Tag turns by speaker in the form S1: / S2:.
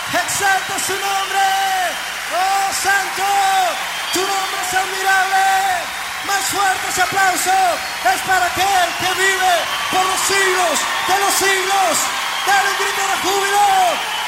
S1: Exalto su nombre. Oh, santo, tu nombre es admirable. Más fuerte ese aplauso es para aquel que vive por los siglos de los siglos. Dale un grito de júbilo.